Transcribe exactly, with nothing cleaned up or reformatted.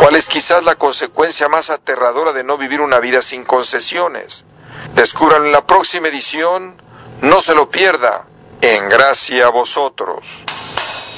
¿Cuál es quizás la consecuencia más aterradora de no vivir una vida sin concesiones? Descúbranlo en la próxima edición. No se lo pierda. En gracia a vosotros.